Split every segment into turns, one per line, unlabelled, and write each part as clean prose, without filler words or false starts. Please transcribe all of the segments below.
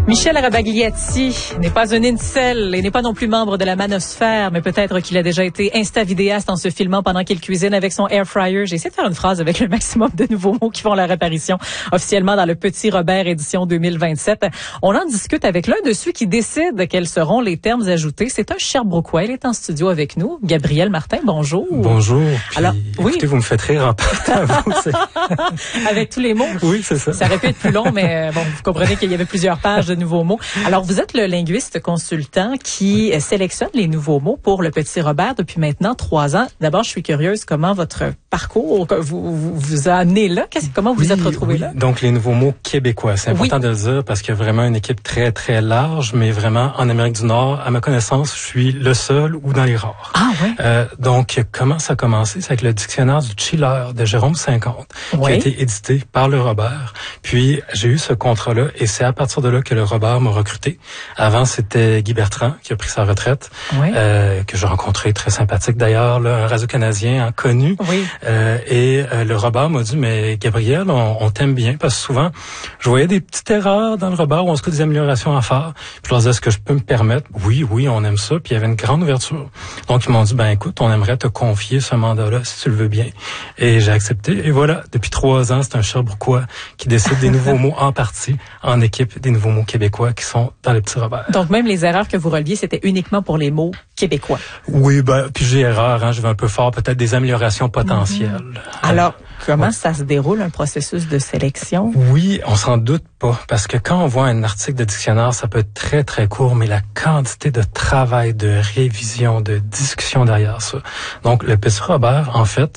Michel Rabagliati n'est pas un incel et n'est pas non plus membre de la manosphère, mais peut-être qu'il a déjà été insta-vidéaste en se filmant pendant qu'il cuisine avec son air fryer. J'ai essayé de faire une phrase avec le maximum de nouveaux mots qui font leur apparition officiellement dans le Petit Robert édition 2027. On en discute avec l'un de ceux qui décident quels seront les termes ajoutés. C'est un Sherbrookeois. Il est en studio avec nous. Gabriel Martin, bonjour.
Bonjour.
Alors, oui.
Écoutez, vous me faites rire en partant.
Avec tous les mots.
Oui, c'est ça.
Ça aurait pu être plus long, mais bon, vous comprenez qu'il y avait plusieurs pages de nouveaux mots. Alors, vous êtes le linguiste consultant qui sélectionne les nouveaux mots pour le Petit Robert depuis maintenant 3 ans. D'abord, je suis curieuse, comment votre parcours vous a amené là? Comment vous vous êtes retrouvé là?
Donc, les nouveaux mots québécois. C'est important de le dire parce qu'il y a vraiment une équipe très, très large, mais vraiment, en Amérique du Nord, à ma connaissance, je suis le seul ou dans les rares.
Ah, oui.
Donc, comment ça a commencé? C'est avec le dictionnaire du chiller de Jérôme 50, qui a été édité par le Robert. Puis, j'ai eu ce contrat-là et c'est à partir de là que le Robert m'a recruté. Avant, c'était Guy Bertrand qui a pris sa retraite, que j'ai rencontré, très sympathique d'ailleurs, là, un radio-canadien connu.
Oui.
Et le Robert m'a dit, mais Gabriel, on t'aime bien, parce que souvent, je voyais des petites erreurs dans le Robert où on se fait des améliorations à faire. Puis je leur disais, est-ce que je peux me permettre? Oui, on aime ça. Puis il y avait une grande ouverture. Donc ils m'ont dit, écoute, on aimerait te confier ce mandat-là, si tu le veux bien. Et j'ai accepté. Et voilà, depuis 3 ans, c'est un Sherbrookeois qui décide des nouveaux mots en partie, en équipe, des nouveaux mots québécois qui sont dans le Petit Robert.
Donc même les erreurs que vous reliez, c'était uniquement pour les mots québécois.
Oui, puis j'ai erreur, je vais un peu fort, peut-être des améliorations potentielles.
Alors, comment ça se déroule, un processus de sélection?
Oui, on s'en doute pas, parce que quand on voit un article de dictionnaire, ça peut être très, très court, mais la quantité de travail, de révision, de discussion derrière ça. Donc, le Petit Robert, en fait,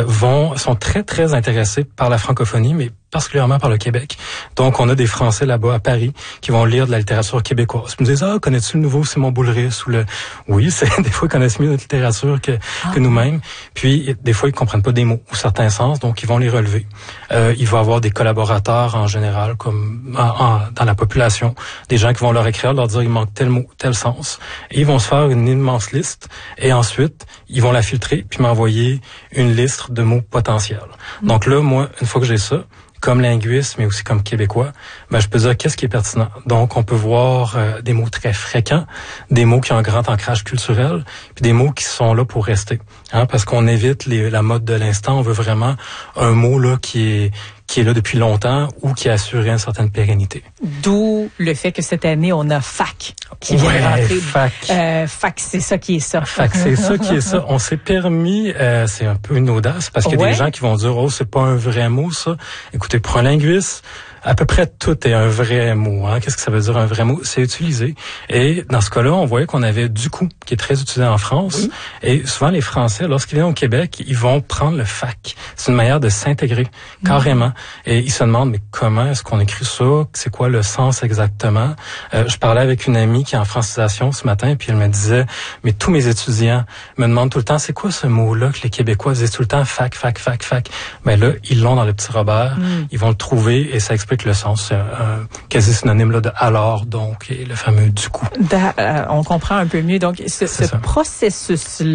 sont très, très intéressés par la francophonie, mais particulièrement par le Québec. Donc, on a des Français là-bas à Paris qui vont lire de la littérature québécoise. Ils me disent, connais-tu le nouveau Simon Boulris ou le... Oui, des fois, ils connaissent mieux notre littérature que nous-mêmes. Puis, des fois, ils comprennent pas des mots ou certains sens, donc ils vont les relever. Il va y avoir des collaborateurs en général, comme dans la population, des gens qui vont leur écrire, leur dire, il manque tel mot, tel sens. Et ils vont se faire une immense liste. Et ensuite, ils vont la filtrer, puis m'envoyer une liste de mots potentiels. Donc là, moi, une fois que j'ai ça, comme linguiste, mais aussi comme Québécois, je peux dire qu'est-ce qui est pertinent. Donc, on peut voir des mots très fréquents, des mots qui ont un grand ancrage culturel, puis des mots qui sont là pour rester. Parce qu'on évite la mode de l'instant. On veut vraiment un mot là qui est là depuis longtemps ou qui a assuré une certaine pérennité.
D'où le fait que cette année, on a FAC qui vient de rentrer. FAC, c'est ça qui est ça.
FAC, c'est ça qui est ça. On s'est permis, c'est un peu une audace, parce qu'il y a des gens qui vont dire, c'est pas un vrai mot, ça. Écoutez, pour un linguiste, à peu près tout est un vrai mot. Qu'est-ce que ça veut dire un vrai mot? C'est utilisé. Et dans ce cas-là, on voyait qu'on avait du coup, qui est très utilisé en France. Oui. Et souvent, les Français, lorsqu'ils viennent au Québec, ils vont prendre le FAC. C'est une manière de s'intégrer, carrément. Et ils se demandent, mais comment est-ce qu'on écrit ça? C'est quoi le sens exactement? Je parlais avec une amie qui est en francisation ce matin, puis elle me disait, mais tous mes étudiants me demandent tout le temps, c'est quoi ce mot-là que les Québécois disent tout le temps? FAC. Là, ils l'ont dans le Petit Robert. Ils vont le trouver et ça explique le sens. C'est un quasi synonyme là, de alors, donc, et le fameux du coup.
On comprend un peu mieux. Donc, ce processus